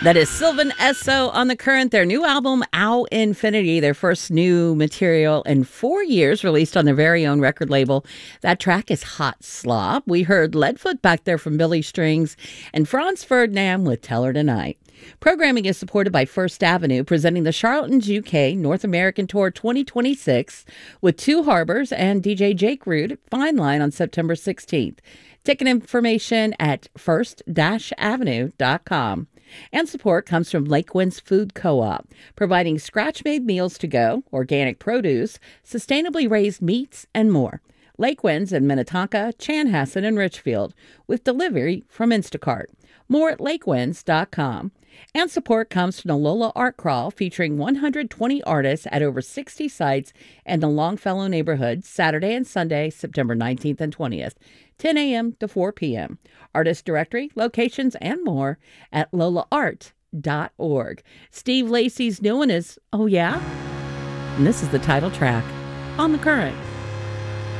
That is Sylvan Esso on The Current, their new album, Ow Infinity, their first new material in 4 years, released on their very own record label. That track is Hot Slob. We heard Leadfoot back there from Billy Strings and Franz Ferdinand with Tell Her Tonight. Programming is supported by First Avenue, presenting the Charlatans UK North American Tour 2026 with Two Harbors and DJ Jake Root at Fine Line on September 16th. Ticket information at first-avenue.com. And support comes from Lake Winds Food Co-op, providing scratch-made meals to go, organic produce, sustainably raised meats, and more. Lake Winds in Minnetonka, Chanhassen, and Richfield, with delivery from Instacart. More at lakewinds.com. And support comes from the Lola Art Crawl, featuring 120 artists at over 60 sites in the Longfellow neighborhood, Saturday and Sunday, September 19th and 20th, 10 a.m. to 4 p.m. Artist directory, locations, and more at lolaart.org. Steve Lacy's new one is Oh Yeah? And this is the title track on The Current.